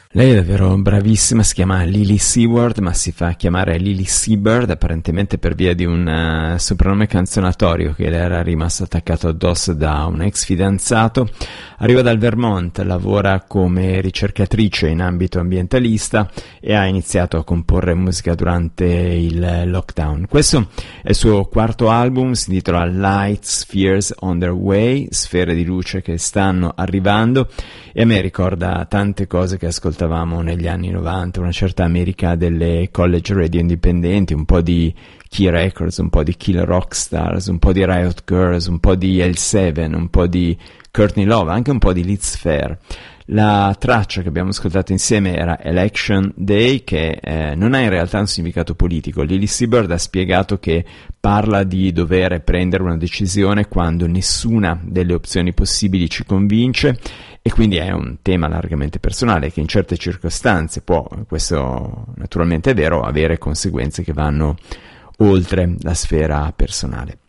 Lei è davvero bravissima, si chiama Lily Seward, ma si fa chiamare Lily Seabird, apparentemente per via di un soprannome canzonatorio che le era rimasto attaccato addosso da un ex fidanzato. Arriva dal Vermont, lavora come ricercatrice in ambito ambientalista e ha iniziato a comporre musica durante il lockdown. Questo è il suo quarto album, si intitola Light Spheres on Their Way, sfere di luce che stanno arrivando, e a me ricorda tante cose che ascoltavamo negli anni 90, una certa America delle college radio indipendenti, un po' di Key Records, un po' di Kill Rock Stars, un po' di Riot Girls, un po' di L7, un po' di Courtney Love, anche un po' di Liz Phair. La traccia che abbiamo ascoltato insieme era Election Day, che non ha in realtà un significato politico. Lily Seabird ha spiegato che parla di dover prendere una decisione quando nessuna delle opzioni possibili ci convince, e quindi è un tema largamente personale che in certe circostanze può, questo naturalmente è vero, avere conseguenze che vanno oltre la sfera personale.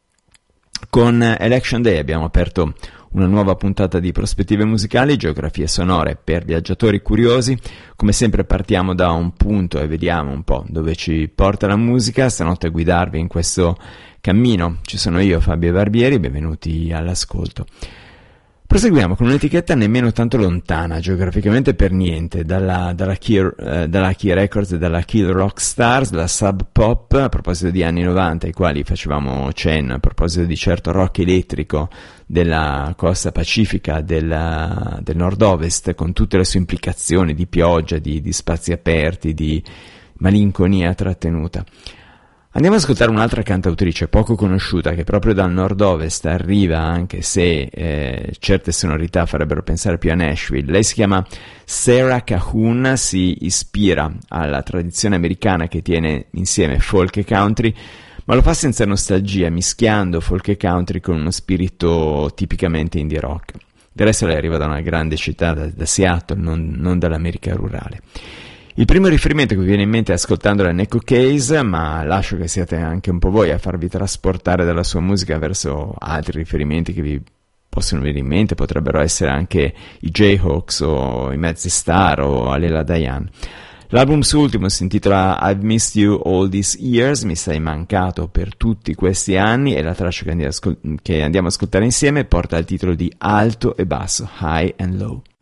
Con Election Day abbiamo aperto una nuova puntata di Prospettive Musicali, geografie sonore per viaggiatori curiosi. Come sempre partiamo da un punto e vediamo un po' dove ci porta la musica. Stanotte a guidarvi in questo cammino ci sono io, Fabio Barbieri, benvenuti all'ascolto. Proseguiamo con un'etichetta nemmeno tanto lontana geograficamente per niente dalla Key Records e dalla Kill Rock Stars, la Sub Pop, a proposito di anni 90 ai quali facevamo cenno, a proposito di certo rock elettrico della costa pacifica del nord-ovest, con tutte le sue implicazioni di pioggia, di spazi aperti, di malinconia trattenuta. Andiamo ad ascoltare un'altra cantautrice poco conosciuta che proprio dal nord-ovest arriva, anche se certe sonorità farebbero pensare più a Nashville. Lei si chiama Sarah Cahoon, si ispira alla tradizione americana che tiene insieme folk e country, ma lo fa senza nostalgia, mischiando folk e country con uno spirito tipicamente indie rock. Del resto lei arriva da una grande città, da Seattle, non dall'America rurale. Il primo riferimento che vi viene in mente è ascoltando la Neko Case, ma lascio che siate anche un po' voi a farvi trasportare dalla sua musica verso altri riferimenti che vi possono venire in mente. Potrebbero essere anche i Jayhawks o i Mazzy Star o Alela Diane. L'album suo ultimo si intitola I've Missed You All These Years, mi sei mancato per tutti questi anni, e la traccia che andiamo ad ascoltare insieme porta il titolo di Alto e Basso, High and Low.